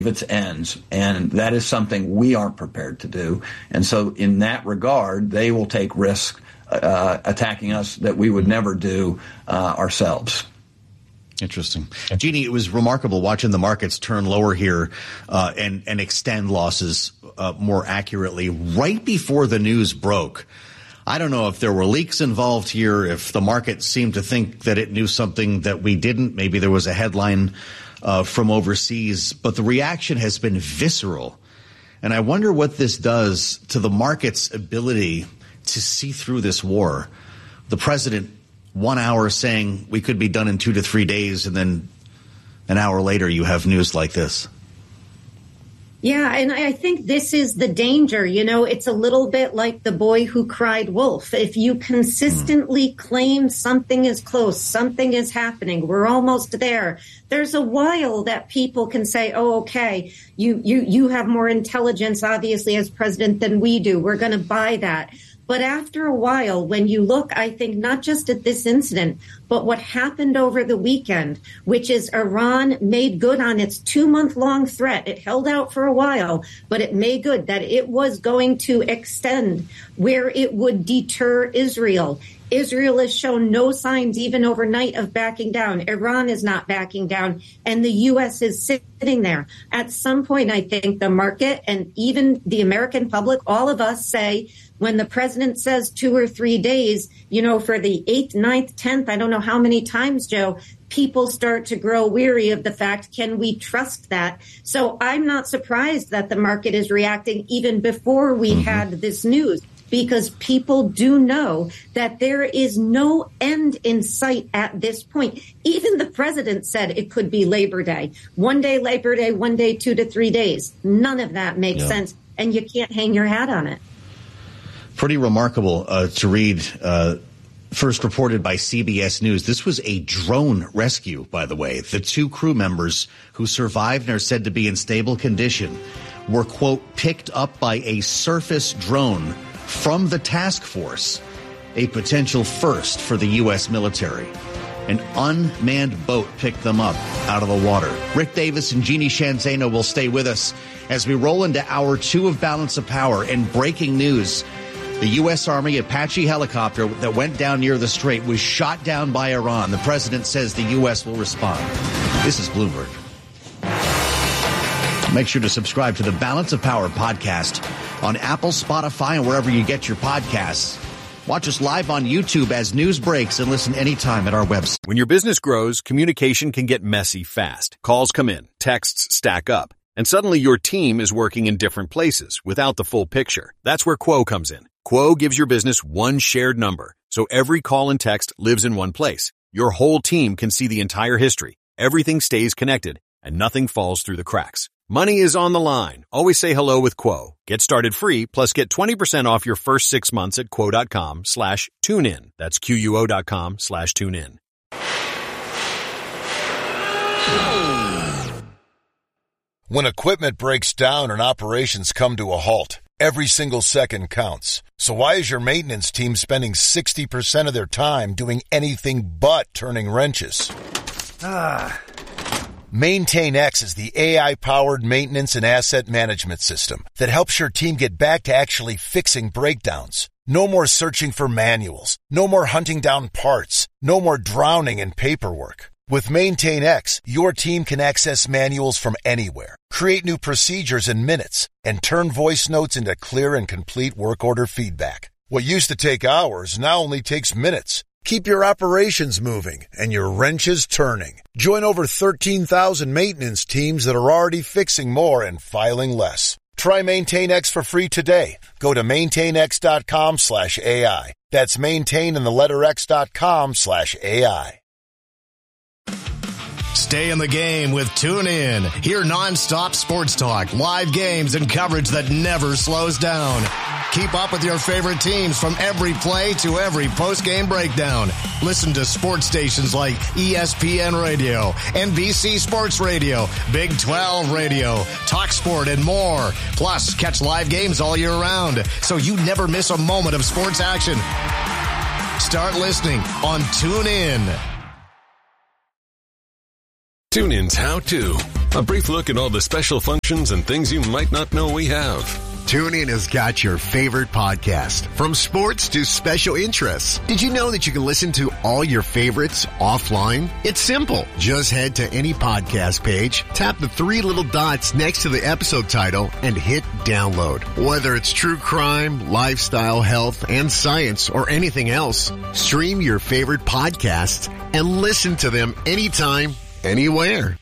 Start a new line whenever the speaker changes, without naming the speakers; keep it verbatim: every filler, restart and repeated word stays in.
its ends, and that is something we aren't prepared to do. And so in that regard, they will take risk uh, attacking us that we would never do uh, ourselves.
Interesting. Jeannie, it was remarkable watching the markets turn lower here uh, and, and extend losses uh, more accurately right before the news broke. I don't know if there were leaks involved here, if the market seemed to think that it knew something that we didn't. Maybe there was a headline uh, from overseas, but the reaction has been visceral. And I wonder what this does to the market's ability to see through this war. The president one hour saying we could be done in two to three days, and then an hour later you have news like this.
Yeah, and I think this is the danger. You know, it's a little bit like the boy who cried wolf. If you consistently mm. claim something is close, something is happening, we're almost there, there's a while that people can say, oh, okay, you, you, you have more intelligence, obviously, as president than we do. We're going to buy that. But after a while, when you look, I think, not just at this incident, but what happened over the weekend, which is Iran made good on its two-month-long threat. It held out for a while, but it made good that it was going to extend where it would deter Israel. Israel has shown no signs, even overnight, of backing down. Iran is not backing down, and the U S is sitting there. At some point, I think the market and even the American public, all of us say, when the president says two or three days, you know, for the eighth, ninth, tenth, I don't know how many times, Joe, people start to grow weary of the fact, can we trust that? So I'm not surprised that the market is reacting even before we mm-hmm. had this news, because people do know that there is no end in sight at this point. Even the president said it could be Labor Day. One day Labor Day, one day two to three days. None of that makes yeah. sense, and you can't hang your hat on it.
Pretty remarkable uh, to read, uh, first reported by C B S News. This was a drone rescue, by the way. The two crew members who survived and are said to be in stable condition were, quote, picked up by a surface drone from the task force, a potential first for the U S military. An unmanned boat picked them up out of the water. Rick Davis and Jeannie Sheehan Zaino will stay with us as we roll into hour two of Balance of Power. And breaking news, the U S Army Apache helicopter that went down near the strait was shot down by Iran. The president says the U S will respond. This is Bloomberg. Make sure to subscribe to the Balance of Power podcast on Apple, Spotify, and wherever you get your podcasts. Watch us live on YouTube as news breaks and listen anytime at our website.
When your business grows, communication can get messy fast. Calls come in, texts stack up, and suddenly your team is working in different places without the full picture. That's where Quo comes in. Quo gives your business one shared number, so every call and text lives in one place. Your whole team can see the entire history. Everything stays connected, and nothing falls through the cracks. Money is on the line. Always say hello with Quo. Get started free, plus get twenty percent off your first six months at quo.com slash tune in. That's Q-U-O dot com slash tune in.
When equipment breaks down and operations come to a halt, every single second counts. So why is your maintenance team spending sixty percent of their time doing anything but turning wrenches? Ah. MaintainX is the A I-powered maintenance and asset management system that helps your team get back to actually fixing breakdowns. No more searching for manuals. No more hunting down parts. No more drowning in paperwork. With MaintainX, your team can access manuals from anywhere, create new procedures in minutes, and turn voice notes into clear and complete work order feedback. What used to take hours now only takes minutes. Keep your operations moving and your wrenches turning. Join over thirteen thousand maintenance teams that are already fixing more and filing less. Try MaintainX for free today. Go to maintainx.com slash AI. That's maintain in the letter X dot com slash AI.
Stay in the game with TuneIn. Hear nonstop sports talk, live games, and coverage that never slows down. Keep up with your favorite teams from every play to every post-game breakdown. Listen to sports stations like E S P N Radio, N B C Sports Radio, Big twelve Radio, TalkSport, and more. Plus, catch live games all year round, so you never miss a moment of sports action. Start listening on TuneIn.
TuneIn's How To. A brief look at all the special functions and things you might not know we have.
TuneIn has got your favorite podcast, from sports to special interests. Did you know that you can listen to all your favorites offline? It's simple. Just head to any podcast page, tap the three little dots next to the episode title, and hit download. Whether it's true crime, lifestyle, health, and science, or anything else, stream your favorite podcasts and listen to them anytime, anywhere.